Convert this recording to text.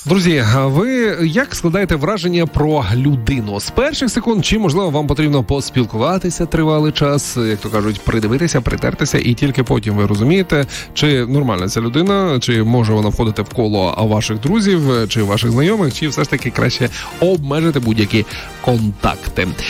Друзі, ви як складаєте враження про людину? З перших секунд, чи, можливо, вам потрібно поспілкуватися тривалий час, як то кажуть, придивитися, притертися, і тільки потім ви розумієте, чи нормальна ця людина, чи може вона входити в коло ваших друзів, чи ваших знайомих, чи все ж таки краще обмежити будь-які контакти.